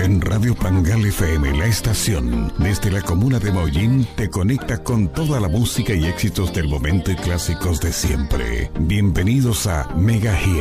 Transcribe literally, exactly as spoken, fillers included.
En Radio Pangal F M, la estación, desde la comuna de Mollín, te conecta con toda la música y éxitos del momento y clásicos de siempre. Bienvenidos a Mega Hit.